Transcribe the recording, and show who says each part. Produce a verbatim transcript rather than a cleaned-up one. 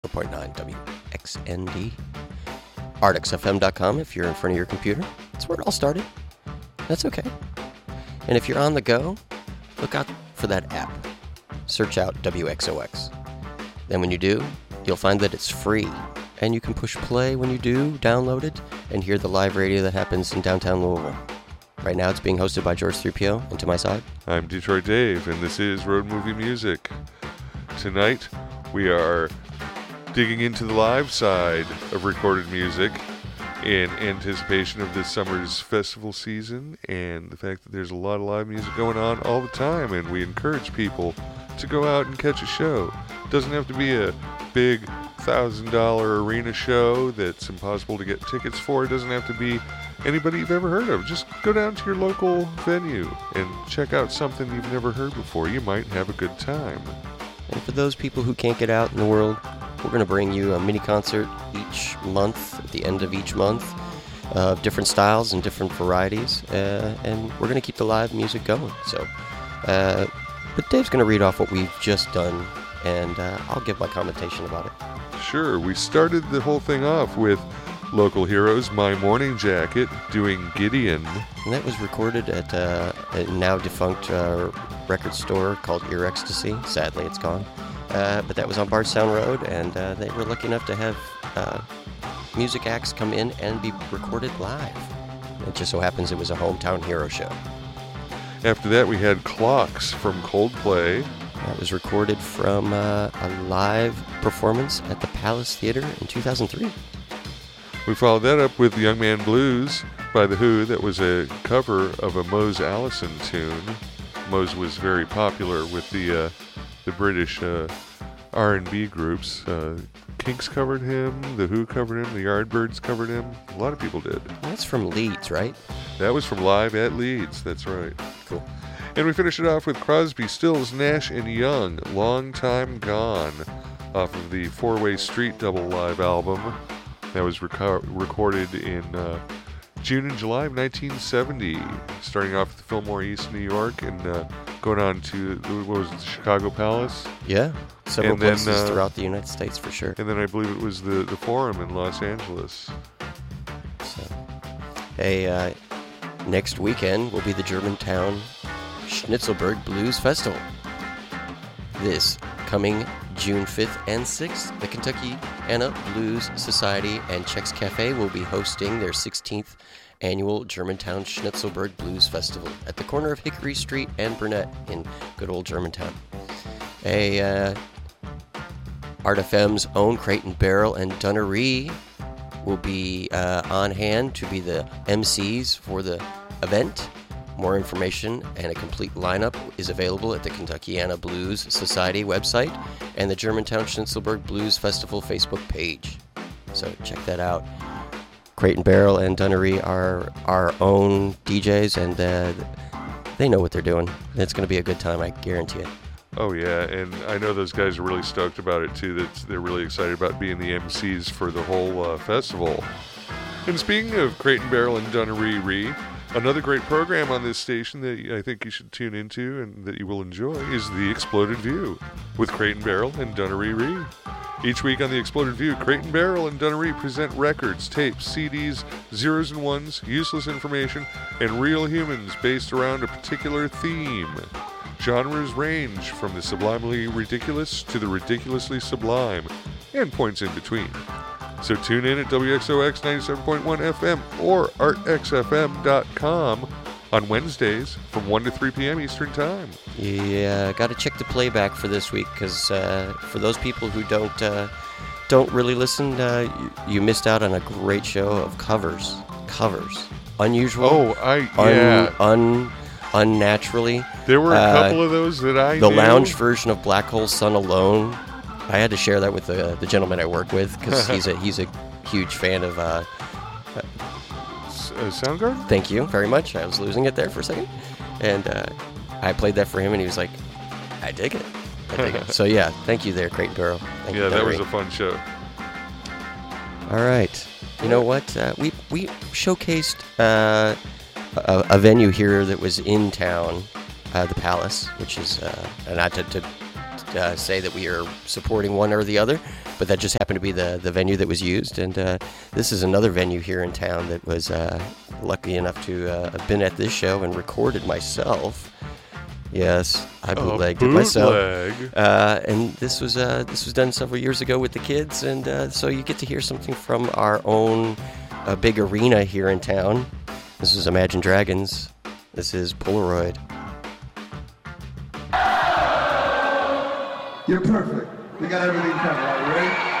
Speaker 1: zero point nine W X N D. art x f m dot com if you're in front of your computer. That's where it all started. That's okay. And if you're on the go, look out for that app. Search out W X O X. Then when you do, you'll find that it's free. And you can push play when you do, download it, and hear the live radio that happens in downtown Louisville. Right now it's being hosted by George three P O, and to my side,
Speaker 2: I'm Detroit Dave, and this is Road Movie Music. Tonight, we are digging into the live side of recorded music in anticipation of this summer's festival season and the fact that there's a lot of live music going on all the time, and we encourage people to go out and catch a show. It doesn't have to be a big one thousand dollars arena show that's impossible to get tickets for. It doesn't have to be anybody you've ever heard of. Just go down to your local venue and check out something you've never heard before. You might have a good time.
Speaker 1: And for those people who can't get out in the world, we're going to bring you a mini concert each month, at the end of each month, of different styles and different varieties, uh, and we're going to keep the live music going. So, uh, but Dave's going to read off what we've just done, and uh, I'll give my commentation about it.
Speaker 2: Sure, we started the whole thing off with Local Heroes, My Morning Jacket, doing Gideon.
Speaker 1: And that was recorded at uh, a now defunct uh, record store called Ear Ecstasy. Sadly, it's gone. Uh, but that was on Bardstown Road, and uh, they were lucky enough to have uh, music acts come in and be recorded live. It just so happens it was a hometown hero show.
Speaker 2: After that, we had Clocks from Coldplay.
Speaker 1: That was recorded from uh, a live performance at the Palace Theater in two thousand three.
Speaker 2: We followed that up with Young Man Blues by The Who. That was a cover of a Mose Allison tune. Mose was very popular with the uh, the British uh, R and B groups. Uh, Kinks covered him, The Who covered him, the Yardbirds covered him. A lot of people did.
Speaker 1: That's from Leeds, right?
Speaker 2: That was from Live at Leeds, that's right.
Speaker 1: Cool.
Speaker 2: And we finished it off with Crosby, Stills, Nash and Young, Long Time Gone, off of the Four-Way Street Double Live album. That was reco- recorded in uh, June and July of nineteen seventy, starting off at the Fillmore East, New York, and uh, going on to, what was it, the Chicago Palace?
Speaker 1: Yeah, several
Speaker 2: and then,
Speaker 1: places
Speaker 2: uh,
Speaker 1: throughout the United States for sure.
Speaker 2: And then I believe it was the, the Forum in Los Angeles.
Speaker 1: So, hey, uh, next weekend will be the Germantown Schnitzelberg Blues Festival. This coming June fifth and sixth, the Kentucky Anna Blues Society and Chex Cafe will be hosting their sixteenth annual Germantown Schnitzelberg Blues Festival at the corner of Hickory Street and Burnett in good old Germantown. A uh, Art F M's own Crate and Barrel and Dunnery will be uh, on hand to be the M Cs for the event. More information and a complete lineup is available at the Kentuckiana Blues Society website and the Germantown Schnitzelberg Blues Festival Facebook page. So check that out. Crate and Barrel and Dunnery are our own D Js, and uh, they know what they're doing. It's going to be a good time, I guarantee it.
Speaker 2: Oh yeah, and I know those guys are really stoked about it too. That they're really excited about being the M Cs for the whole uh, festival. And speaking of Crate and Barrel and Dunnery, another great program on this station that I think you should tune into and that you will enjoy is The Exploded View with Crate and Barrel and Dunnery. Each week on The Exploded View, Crate and Barrel and Dunnery present records, tapes, C Ds, zeros and ones, useless information, and real humans based around a particular theme. Genres range from the sublimely ridiculous to the ridiculously sublime, and points in between. So tune in at W X O X ninety-seven point one F M or art x f m dot com on Wednesdays from one to three p.m. Eastern Time.
Speaker 1: Yeah, got to check the playback for this week, because uh, for those people who don't uh, don't really listen, uh, you, you missed out on a great show of covers. Covers. Unusual.
Speaker 2: Oh, I, yeah.
Speaker 1: Un, un, unnaturally.
Speaker 2: There were a
Speaker 1: uh,
Speaker 2: couple of those that I
Speaker 1: The
Speaker 2: knew.
Speaker 1: lounge version of Black Hole Sun Alone. I had to share that with the, the gentleman I work with, because he's a he's a huge fan of. Uh,
Speaker 2: uh, Soundgarden?
Speaker 1: Thank you very much. I was losing it there for a second, and uh, I played that for him, and he was like, "I dig it, I dig it." So yeah, thank you there, Crate and Barrel. Thank
Speaker 2: yeah,
Speaker 1: you,
Speaker 2: that was a fun show.
Speaker 1: All right, you know what? Uh, we we showcased uh, a, a venue here that was in town, uh, the Palace, which is uh, not to. to Uh, say that we are supporting one or the other, but that just happened to be the, the venue that was used. And uh, this is another venue here in town that was uh, lucky enough to uh, have been at this show and recorded myself. Yes, I bootlegged it myself. Uh, and this was uh, this was done several years ago with the kids, and uh, so you get to hear something from our own uh, big arena here in town. This is Imagine Dragons. This is Polaroid.
Speaker 3: You're perfect. We got everything covered. Are you ready?